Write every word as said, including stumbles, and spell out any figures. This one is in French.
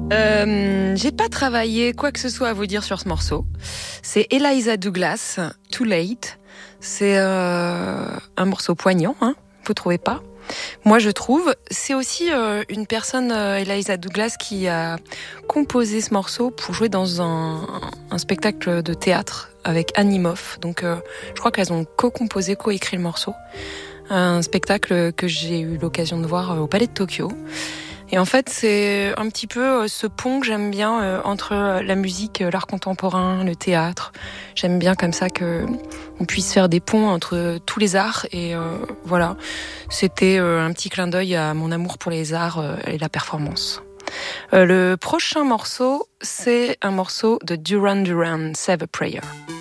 Euh, j'ai pas travaillé quoi que ce soit à vous dire sur ce morceau. C'est Eliza Douglas, Too Late. C'est euh, un morceau poignant, hein, vous trouvez pas ? Moi, je trouve. C'est aussi euh, une personne, euh, Eliza Douglas, qui a composé ce morceau pour jouer dans un, un spectacle de théâtre avec Annie Moff. Donc, euh, je crois qu'elles ont co-composé, co-écrit le morceau. Un spectacle que j'ai eu l'occasion de voir au Palais de Tokyo. Et en fait, c'est un petit peu ce pont que j'aime bien euh, entre la musique, l'art contemporain, le théâtre. J'aime bien comme ça que on puisse faire des ponts entre tous les arts. Et euh, voilà, c'était euh, un petit clin d'œil à mon amour pour les arts euh, et la performance. Euh, le prochain morceau, c'est un morceau de Duran Duran, Save a Prayer.